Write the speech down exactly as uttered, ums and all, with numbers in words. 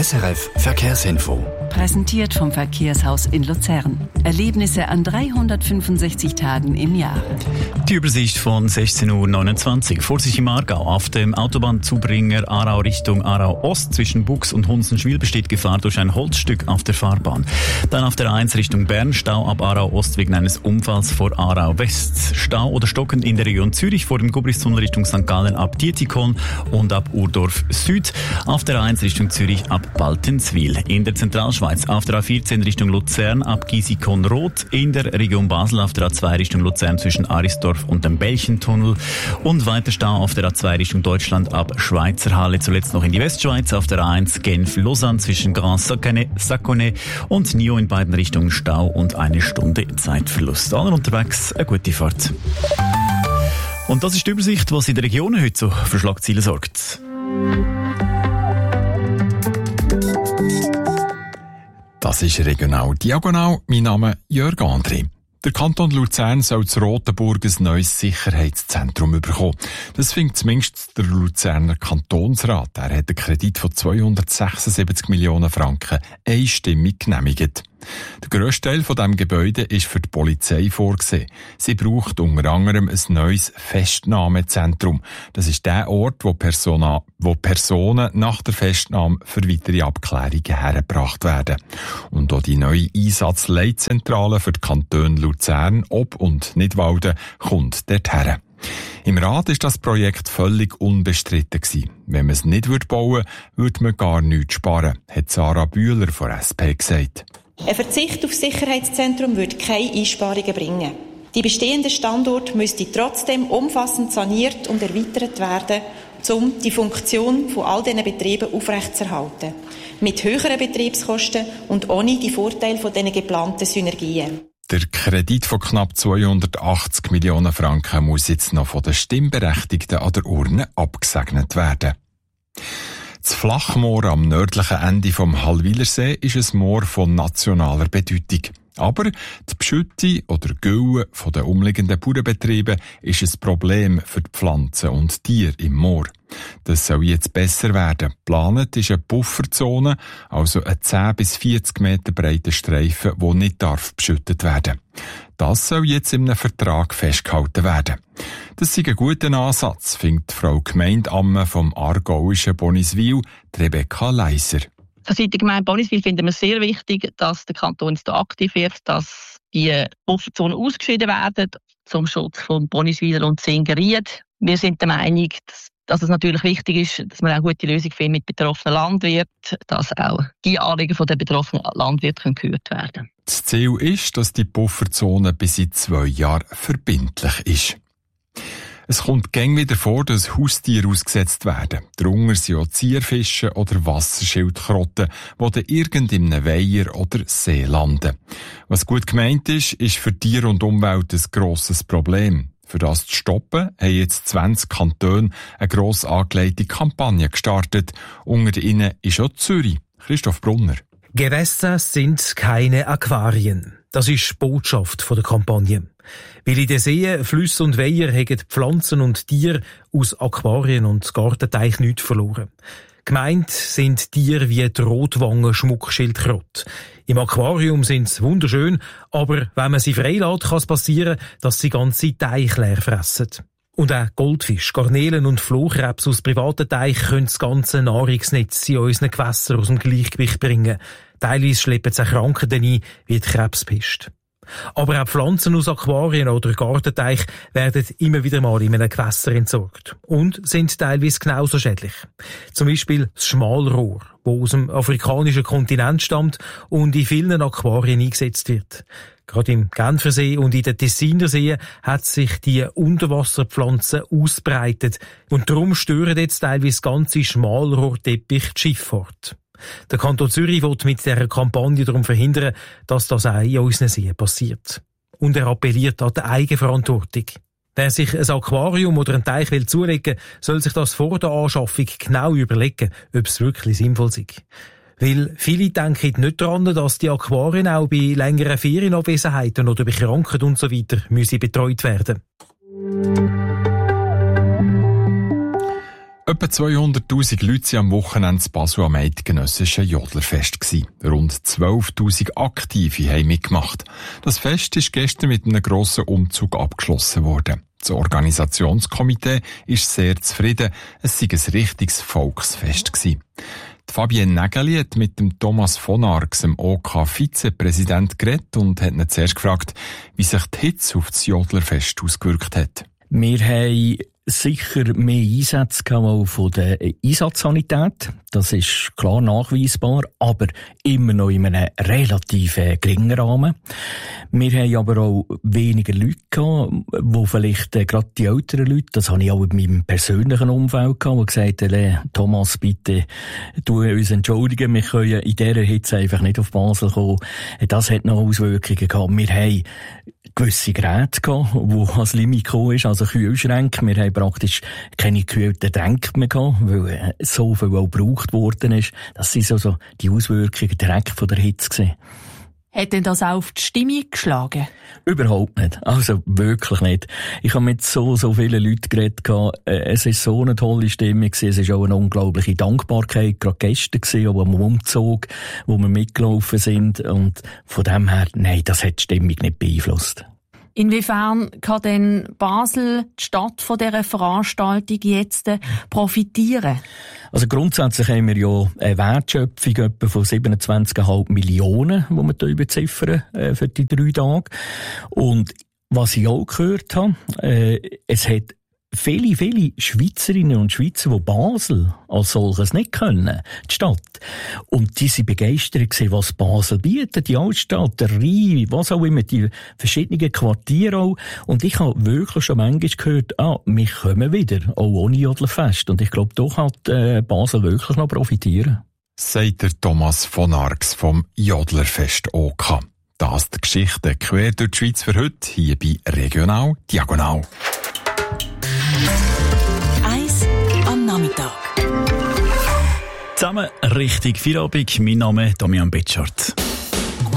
S R F Verkehrsinfo. Präsentiert vom Verkehrshaus in Luzern. Erlebnisse an dreihundertfünfundsechzig Tagen im Jahr. Die Übersicht von sechzehn Uhr neunundzwanzig. Vorsicht im Aargau. Auf dem Autobahnzubringer Aarau Richtung Aarau Ost zwischen Bux und Hunsenschwil besteht Gefahr durch ein Holzstück auf der Fahrbahn. Dann auf der A eins Richtung Bern Stau ab Aarau Ost wegen eines Unfalls vor Aarau West. Stau oder Stocken in der Region Zürich vor dem Gubristunnel Richtung Sankt Gallen ab Dietikon und ab Urdorf Süd. Auf der A eins Richtung Zürich ab Baltenswil. In der Zentralschweiz auf der A vierzehn Richtung Luzern ab Gisikon-Rot. In der Region Basel auf der A zwei Richtung Luzern zwischen Arisdorf und dem Belchentunnel. Und weiter Stau auf der A zwei Richtung Deutschland ab Schweizer Halle. Zuletzt noch in die Westschweiz auf der A eins Genf-Lausanne zwischen Grand Saconnet und Nyon in beiden Richtungen Stau und eine Stunde Zeitverlust. Allen unterwegs eine gute Fahrt. Und das ist die Übersicht, was in der Region heute so für Schlagzeilen sorgt. Das ist regional diagonal. Mein Name ist Jörg André. Der Kanton Luzern soll zu Rotenburg ein neues Sicherheitszentrum bekommen. Das findet zumindest der Luzerner Kantonsrat. Er hat einen Kredit von zweihundertsechsundsiebzig Millionen Franken einstimmig genehmigt. Der grösste Teil von diesem Gebäude ist für die Polizei vorgesehen. Sie braucht unter anderem ein neues Festnahmezentrum. Das ist der Ort, wo, Persona, wo Personen nach der Festnahme für weitere Abklärungen hergebracht werden. Und auch die neue Einsatzleitzentrale für die Kantone Luzern, Ob- und Nidwalden kommt dorthin. Im Rat ist das Projekt völlig unbestritten gewesen. Wenn man es nicht bauen würde, würde man gar nichts sparen, hat Sarah Bühler von S P gesagt. Ein Verzicht auf das Sicherheitszentrum würde keine Einsparungen bringen. Die bestehenden Standorte müssten trotzdem umfassend saniert und erweitert werden, um die Funktion von all diesen Betrieben aufrechtzuerhalten. Mit höheren Betriebskosten und ohne die Vorteile von diesen geplanten Synergien. Der Kredit von knapp zweihundertachtzig Millionen Franken muss jetzt noch von den Stimmberechtigten an der Urne abgesegnet werden. Das Flachmoor am nördlichen Ende vom Hallwilersee ist ein Moor von nationaler Bedeutung. Aber die Beschütte oder Gülle von den umliegenden Bauernbetrieben ist ein Problem für die Pflanzen und Tiere im Moor. Das soll jetzt besser werden. Geplant ist eine Pufferzone, also ein zehn bis vierzig Meter breiter Streifen, der nicht darf beschüttet werden. Das soll jetzt in einem Vertrag festgehalten werden. Das ist ein guter Ansatz, findet Frau Gemeindeamme vom aargauischen Boniswil, Rebecca Leiser. Von Seiten der Gemeinde Boniswil finden wir es sehr wichtig, dass der Kanton da aktiv wird, dass die Pufferzonen ausgeschieden werden zum Schutz von Boniswiler und Singeried. Wir sind der Meinung, dass, dass es natürlich wichtig ist, dass man auch eine gute Lösung findet mit betroffenen Landwirten, dass auch die Anliegen der betroffenen Landwirte gehört werden können. Das Ziel ist, dass die Pufferzone bis in zwei Jahren verbindlich ist. Es kommt gäng wieder vor, dass Haustiere ausgesetzt werden. Darunter sind auch Zierfische oder Wasserschildkröten, die dann irgendeinem Weiher oder See landen. Was gut gemeint ist, ist für Tier und Umwelt ein grosses Problem. Für das zu stoppen, haben jetzt zwanzig Kantone eine gross angelegte Kampagne gestartet. Unter ihnen ist auch Zürich. Christoph Brunner. Gewässer sind keine Aquarien. Das ist die Botschaft der Kampagne. Weil in den Seen, Flüssen und Weiher haben Pflanzen und Tiere aus Aquarien und Gartenteich nichts verloren. Gemeint sind Tiere wie die Rotwangen-Schmuckschildkröte. Im Aquarium sind sie wunderschön, aber wenn man sie freilässt, kann es passieren, dass sie ganze Teiche leer fressen. Und auch Goldfisch, Garnelen und Flohkrebs aus privaten Teichen können das ganze Nahrungsnetz in unseren Gewässern aus dem Gleichgewicht bringen. Teilweise schleppen sie Krankheiten ein, wie die Krebspest. Aber auch Pflanzen aus Aquarien oder Gartenteich werden immer wieder mal in einem Gewässer entsorgt und sind teilweise genauso schädlich. Zum Beispiel das Schmalrohr, das aus dem afrikanischen Kontinent stammt und in vielen Aquarien eingesetzt wird. Gerade im Genfersee und in den Tessiner Seen hat sich die Unterwasserpflanze ausbreitet und darum stören jetzt teilweise ganze Schmalrohrteppich die Schifffahrt. Der Kanton Zürich will mit dieser Kampagne darum verhindern, dass das auch in unseren Seen passiert. Und er appelliert an die Eigenverantwortung. Wer sich ein Aquarium oder einen Teich will zulegen, soll sich das vor der Anschaffung genau überlegen, ob es wirklich sinnvoll ist. Weil viele denken nicht daran, dass die Aquarien auch bei längeren Ferienabwesenheiten oder bei Krankheit und so weiter müssen betreut werden. Etwa zweihunderttausend Leute waren am Wochenende in Basel am eidgenössischen Jodlerfest. Rund zwölftausend Aktive haben mitgemacht. Das Fest ist gestern mit einem grossen Umzug abgeschlossen worden. Das Organisationskomitee ist sehr zufrieden. Es sei ein richtiges Volksfest gewesen. Die Fabienne Nägeli hat mit dem Thomas von Arx, dem O K-Vizepräsident, geredet und hat ihn zuerst gefragt, wie sich die Hitze auf das Jodlerfest ausgewirkt hat. Wir haben sicher mehr Einsätze gehabt von der Einsatzsanität. Das ist klar nachweisbar, aber immer noch in einem relativ geringen Rahmen. Wir haben aber auch weniger Leute gehabt, wo vielleicht äh, gerade die älteren Leute, das habe ich auch in meinem persönlichen Umfeld gehabt, die gesagt haben, Thomas, bitte, du uns entschuldigen, wir können in dieser Hitze einfach nicht auf Basel kommen. Das hat noch Auswirkungen gehabt. Wir haben gewisse Geräte gehabt, die als Limit gekommen ist, also Kühlschränke. Wir haben praktisch keine gekühlten Tränke mehr gehabt, weil so viel auch gebraucht worden ist. Das sind also die Auswirkungen direkt von der Hitze gewesen. Hat denn das auch auf die Stimmung geschlagen? Überhaupt nicht. Also wirklich nicht. Ich habe mit so, so vielen Leuten geredet. Es war so eine tolle Stimmung. Es war auch eine unglaubliche Dankbarkeit. Gerade gestern gewesen, auch am Umzug, wo wir mitgelaufen sind. Und von dem her, nein, das hat die Stimmung nicht beeinflusst. Inwiefern kann denn Basel, die Stadt von dieser Veranstaltung, jetzt profitieren? Also grundsätzlich haben wir ja eine Wertschöpfung etwa von siebenundzwanzig Komma fünf Millionen, die wir hier beziffern äh, für die drei Tage. Und was ich auch gehört habe, äh, es hat viele, viele Schweizerinnen und Schweizer, die Basel als solches nicht können, die Stadt. Und die sind begeistert gewesen, was Basel bietet, die Altstadt, der Rhein, was auch immer, die verschiedenen Quartiere auch. Und ich habe wirklich schon manchmal gehört, ah, wir kommen wieder, auch ohne Jodlerfest. Und ich glaube, doch hat äh, Basel wirklich noch profitieren. Sagt der Thomas von Arx vom Jodlerfest O K. Das die Geschichte quer durch die Schweiz für heute, hier bei Regional Diagonal. Eis am Nachmittag. Zusammen richtig Feierabend. Mein Name ist Damian Betschart.